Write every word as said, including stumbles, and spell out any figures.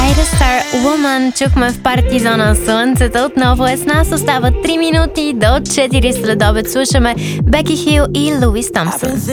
Ida Star Woman чухме в Партизана. Слънцето отново е с нас. Остават три минути до четири следобед. Слушаме Беки Хил и Луис Томпсън.